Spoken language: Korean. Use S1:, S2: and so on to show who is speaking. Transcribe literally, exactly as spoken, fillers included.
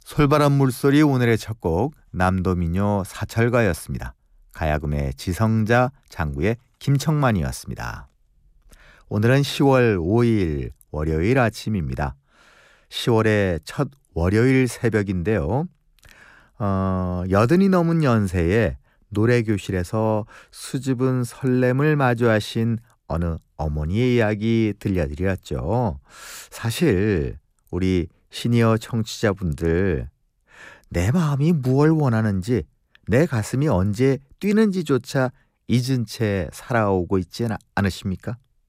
S1: 솔바람 물소리 오늘의 첫 곡 남도민요 사철가였습니다. 가야금의 지성자, 장구의 김청만이었습니다. 오늘은 시월 오일 월요일 아침입니다. 시월의 첫 월요일 새벽인데요. 어, 여든이 넘은 연세에 노래교실에서 수줍은 설렘을 마주하신 어느 어머니의 이야기 들려드렸죠. 사실 우리 시니어 청취자분들, 내 마음이 무엇을 원하는지, 내 가슴이 언제 뛰는지조차 잊은 채 살아오고 있지 않으십니까?